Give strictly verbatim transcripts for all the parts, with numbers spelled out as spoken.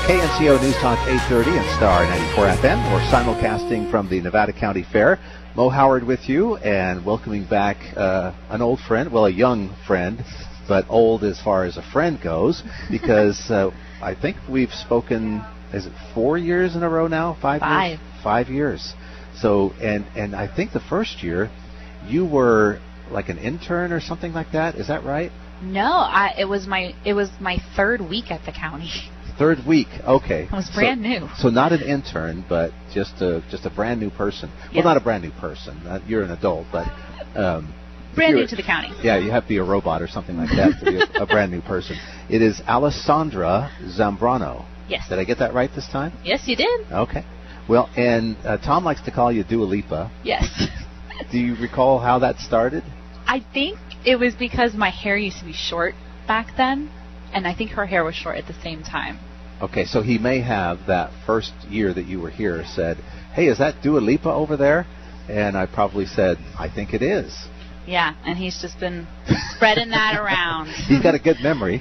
K N C O News Talk eight thirty and Star ninety-four F M. We're simulcasting from the Nevada County Fair. Mo Howard with you, and welcoming back uh, an old friend, well, a young friend, but old as far as a friend goes, because uh, I think we've spoken, is it four years in a row now? Five, Five. years? Five years. So, and, and I think the first year you were like an intern or something like that. Is that right? No, I, it was my it was my third week at the county. Third week, okay. I was brand so, new. So not an intern, but just a just a brand new person. Well, Yeah. not a brand new person. Uh, you're an adult, but um, Brand you're- new to the county. Yeah, you have to be a robot or something like that to be a, a brand new person. It is Alessandra Zambrano. Yes. Did I get that right this time? Yes, you did. Okay. Well, and uh, Tom likes to call you Dua Lipa. Yes. Do you recall how that started? I think it was because my hair used to be short back then, and I think her hair was short at the same time. Okay, so he may have that first year that you were here said, "Hey, is that Dua Lipa over there?" And I probably said, "I think it is." Yeah, and he's just been spreading that around. He's got a good memory.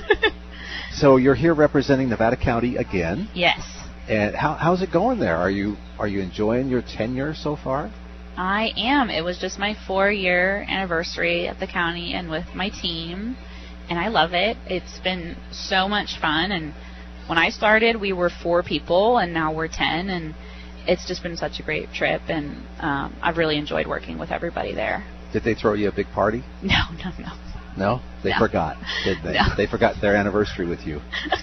So you're here representing Nevada County again. Yes. And how, how's it going there? Are you are you enjoying your tenure so far? I am. It was just my four-year anniversary at the county and with my team, and I love it. It's been so much fun, and when I started, we were four people, and now we're ten, and it's just been such a great trip, and um, I've really enjoyed working with everybody there. Did they throw you a big party? No, no, no. No? They No. forgot, did they? No. They forgot their anniversary with you.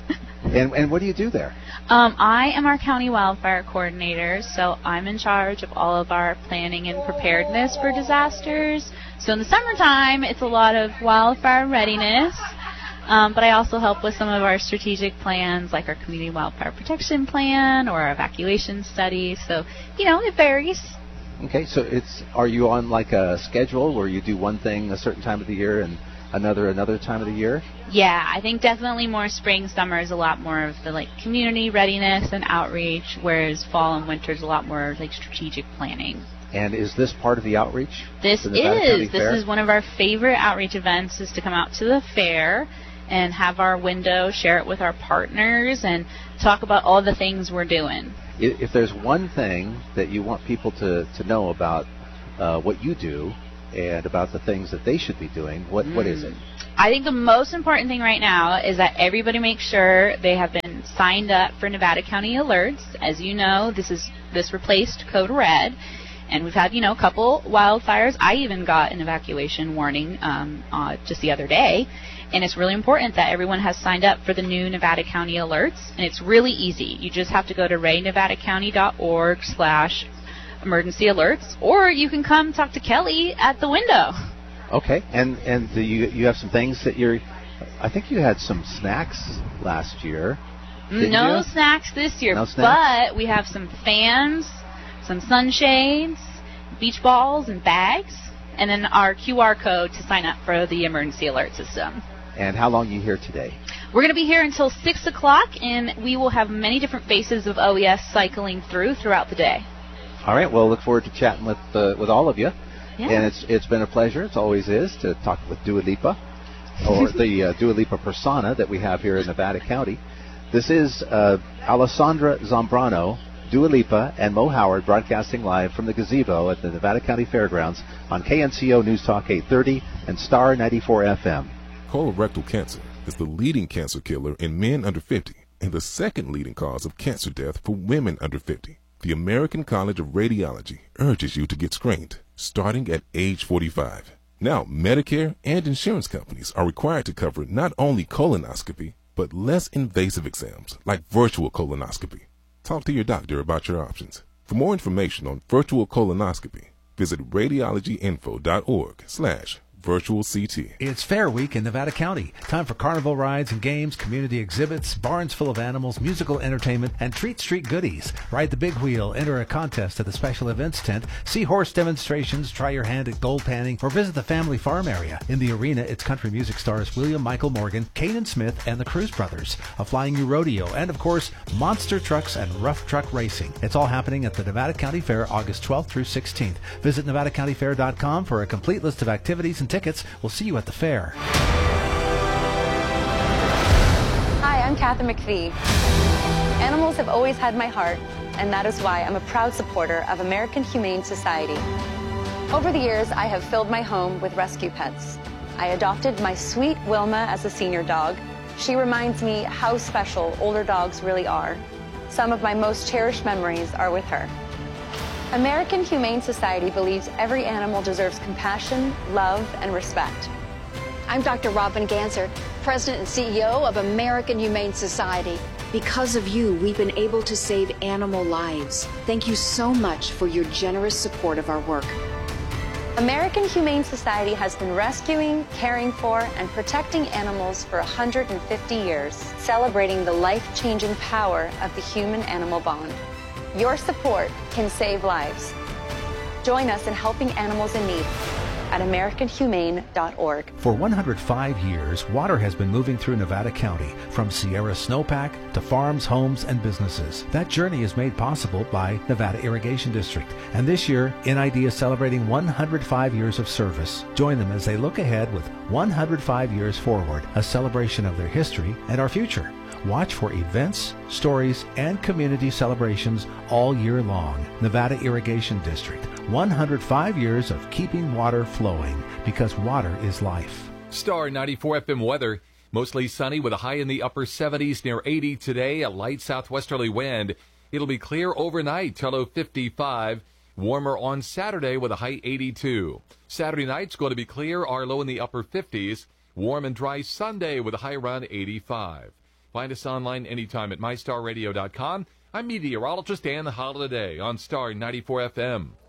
And and what do you do there? Um, I am our county wildfire coordinator, so I'm in charge of all of our planning and preparedness for disasters. So in the summertime, it's a lot of wildfire readiness, um, but I also help with some of our strategic plans, like our community wildfire protection plan or our evacuation study. So, you know, it varies. Okay, so it's are you on like a schedule where you do one thing a certain time of the year and another another time of the year? Yeah, I think definitely more spring, summer is a lot more of the like community readiness and outreach, whereas fall and winter is a lot more like strategic planning. And is this part of the outreach? This The Nevada County is. This Fair? is one of our favorite outreach events, is to come out to the fair and have our window, share it with our partners, and talk about all the things we're doing. I- If there's one thing that you want people to, to know about uh, what you do and about the things that they should be doing, what what is it? I think the most important thing right now is that everybody make sure they have been signed up for Nevada County Alerts. As you know, this is this replaced Code Red, and we've had, you know, a couple wildfires. I even got an evacuation warning um, uh, just the other day, and it's really important that everyone has signed up for the new Nevada County Alerts, and it's really easy. You just have to go to ray nevada county dot org slash emergency alerts, or you can come talk to Kelly at the window. Okay, and and do you you have some things that you're. I think you had some snacks last year. Didn't No you? snacks this year, No snacks? but we have some fans, some sunshades, beach balls, and bags, and then our Q R code to sign up for the emergency alert system. And how long are you here today? We're going to be here until six o'clock, and we will have many different faces of O E S cycling through throughout the day. All right, well, look forward to chatting with uh, with all of you. Yeah. And it's it's been a pleasure, it always is, to talk with Dua Lipa, or the uh, Dua Lipa persona that we have here in Nevada County. This is uh, Alessandra Zambrano, Dua Lipa, and Mo Howard broadcasting live from the gazebo at the Nevada County Fairgrounds on K N C O News Talk eight thirty and Star ninety-four F M. Colorectal cancer is the leading cancer killer in men under fifty and the second leading cause of cancer death for women under fifty. The American College of Radiology urges you to get screened starting at age forty-five. Now, Medicare and insurance companies are required to cover not only colonoscopy, but less invasive exams like virtual colonoscopy. Talk to your doctor about your options. For more information on virtual colonoscopy, visit radiologyinfo dot org slash virtual C T. It's Fair Week in Nevada County. Time for carnival rides and games, community exhibits, barns full of animals, musical entertainment, and treat street goodies. Ride the big wheel, enter a contest at the special events tent, see horse demonstrations, try your hand at gold panning, or visit the family farm area. In the arena, it's country music stars William Michael Morgan, Kanan Smith, and the Cruz Brothers, a Flying U rodeo, and of course, monster trucks and rough truck racing. It's all happening at the Nevada County Fair August twelfth through sixteenth. Visit nevada county fair dot com for a complete list of activities and tickets. We'll see you at the fair. Hi, I'm Catherine McPhee. Animals have always had my heart, and that is why I'm a proud supporter of American Humane Society. Over the years, I have filled my home with rescue pets. I adopted my sweet Wilma as a senior dog. She reminds me how special older dogs really are. Some of my most cherished memories are with her. American Humane Society believes every animal deserves compassion, love, and respect. I'm Doctor Robin Ganser, President and C E O of American Humane Society. Because of you, we've been able to save animal lives. Thank you so much for your generous support of our work. American Humane Society has been rescuing, caring for, and protecting animals for one hundred fifty years, celebrating the life-changing power of the human-animal bond. Your support can save lives. Join us in helping animals in need at american humane dot org. For one hundred five years, water has been moving through Nevada County, from Sierra snowpack to farms, homes, and businesses. That journey is made possible by Nevada Irrigation District. And this year, N I D is celebrating one hundred five years of service. Join them as they look ahead with one hundred five years forward, a celebration of their history and our future. Watch for events, stories, and community celebrations all year long. Nevada Irrigation District, one hundred five years of keeping water flowing, because water is life. Star ninety-four F M weather, mostly sunny with a high in the upper seventies near eighty today, a light southwesterly wind. It'll be clear overnight till low fifty-five. Warmer on Saturday with a high eighty-two. Saturday night's going to be clear, our low in the upper fifties. Warm and dry Sunday with a high around eighty-five. Find us online anytime at my star radio dot com. I'm meteorologist Dan Holiday on Star ninety-four F M.